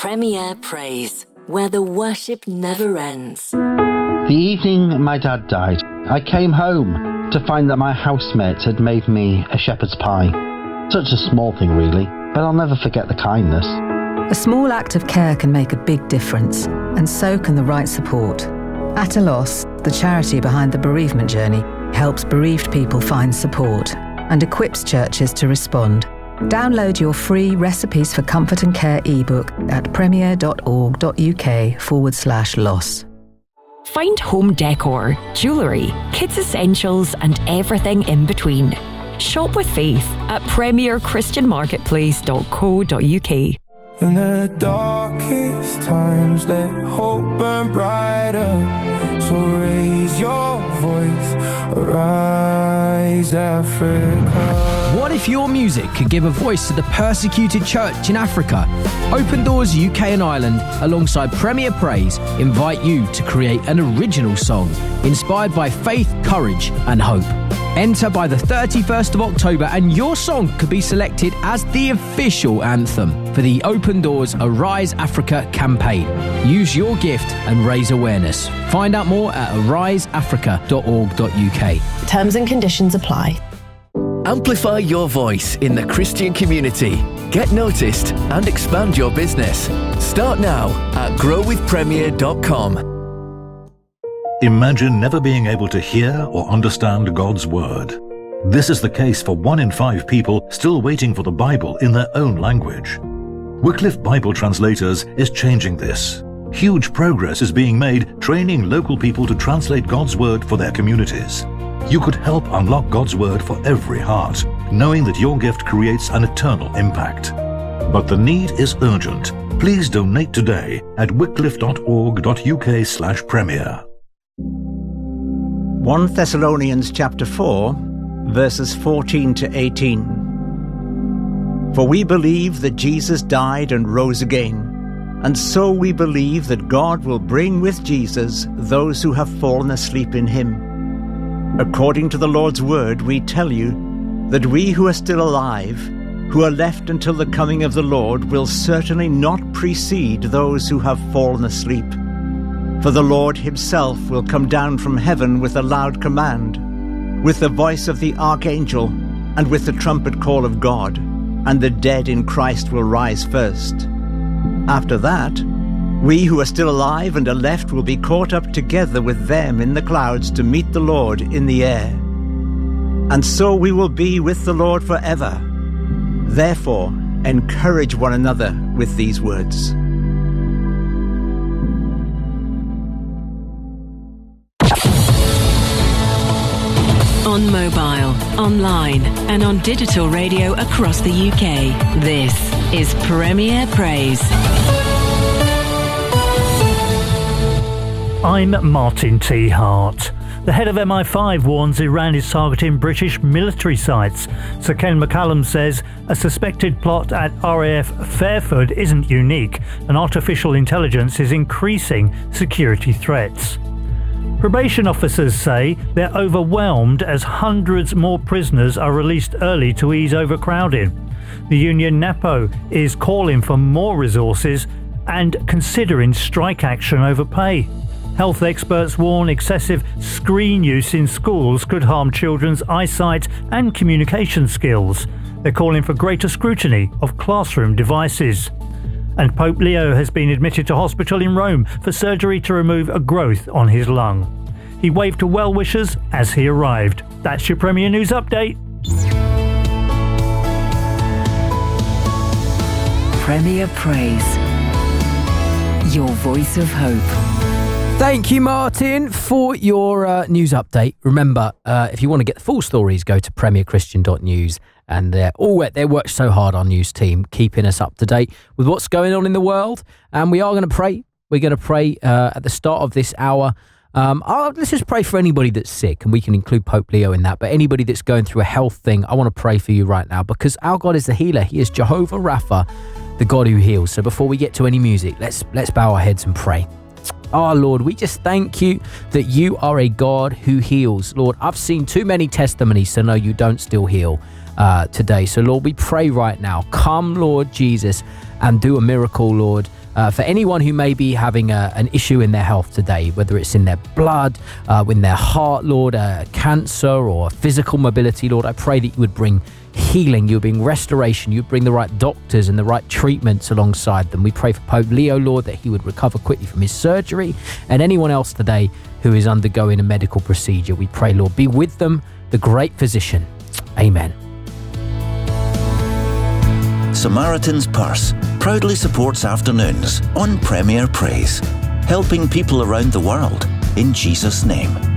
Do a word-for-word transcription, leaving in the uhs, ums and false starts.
Premier Praise, where the worship never ends. The evening my dad died, I came home to find that my housemate had made me a shepherd's pie. Such a small thing really, but I'll never forget the kindness. A small act of care can make a big difference, and so can the right support. At a Loss, the charity behind the bereavement journey, helps bereaved people find support and equips churches to respond. Download your free Recipes for Comfort and Care ebook at premier.org.uk forward slash loss. Find home decor, jewellery, kids essentials and everything in between. Shop with faith at premier christian marketplace dot co dot uk. In the darkest times, let hope burn brighter. So raise your voice, arise Africa. What if your music could give a voice to the persecuted church in Africa? Open Doors U K and Ireland, alongside Premier Praise, invite you to create an original song inspired by faith, courage and hope. Enter by the thirty-first of October and your song could be selected as the official anthem for the Open Doors Arise Africa campaign. Use your gift and raise awareness. Find out more at arise africa dot org dot uk. Terms and conditions apply. Amplify your voice in the Christian community. Get noticed and expand your business. Start now at grow with premier dot com. Imagine never being able to hear or understand God's Word. This is the case for one in five people still waiting for the Bible in their own language. Wycliffe Bible Translators is changing this. Huge progress is being made training local people to translate God's Word for their communities. You could help unlock God's Word for every heart, knowing that your gift creates an eternal impact. But the need is urgent. Please donate today at wycliffe dot org dot uk slash premier. First Thessalonians chapter four, verses fourteen to eighteen. For we believe that Jesus died and rose again, and so we believe that God will bring with Jesus those who have fallen asleep in him. According to the Lord's word, we tell you that we who are still alive, who are left until the coming of the Lord, will certainly not precede those who have fallen asleep. For the Lord himself will come down from heaven with a loud command, with the voice of the archangel, and with the trumpet call of God, and the dead in Christ will rise first. After that, we who are still alive and are left will be caught up together with them in the clouds to meet the Lord in the air. And so we will be with the Lord forever. Therefore, encourage one another with these words. On mobile, online and on digital radio across the U K, this is Premier Praise. I'm Martin T. Hart. The head of M I five warns Iran is targeting British military sites. Sir Ken McCallum says a suspected plot at R A F Fairford isn't unique, and artificial intelligence is increasing security threats. Probation officers say they're overwhelmed as hundreds more prisoners are released early to ease overcrowding. The union NAPO is calling for more resources and considering strike action over pay. Health experts warn excessive screen use in schools could harm children's eyesight and communication skills. They're calling for greater scrutiny of classroom devices. And Pope Leo has been admitted to hospital in Rome for surgery to remove a growth on his lung. He waved to well-wishers as he arrived. That's your Premier News Update. Premier Praise, your voice of hope. Thank you, Martin, for your uh, news update. Remember, uh, if you want to get the full stories, go to premier christian dot news. And they're all they work so hard, our news team, keeping us up to date with what's going on in the world. And we are going to pray. We're going to pray uh, at the start of this hour. Um, I'll, let's just pray for anybody that's sick, and we can include Pope Leo in that. But anybody that's going through a health thing, I want to pray for you right now, because our God is the healer. He is Jehovah Rapha, the God who heals. So before we get to any music, let's let's bow our heads and pray. Our Lord, we just thank you that you are a God who heals. Lord, I've seen too many testimonies to know you don't still heal. uh, today. So, Lord, we pray right now, come, Lord Jesus, and do a miracle, Lord. Uh, for anyone who may be having a, an issue in their health today, whether it's in their blood, uh, in their heart, Lord, uh, cancer or physical mobility, Lord, I pray that you would bring healing, you would bring restoration, you would bring the right doctors and the right treatments alongside them. We pray for Pope Leo, Lord, that he would recover quickly from his surgery, and anyone else today who is undergoing a medical procedure. We pray, Lord, be with them, the great physician. Amen. Samaritan's Purse proudly supports afternoons on Premier Praise, helping people around the world in Jesus' name.